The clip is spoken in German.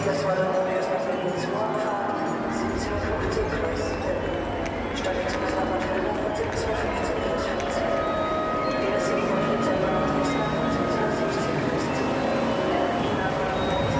Zielesforderung fürs nach Berlin zu fahren, 17.50 Uhr, Stadt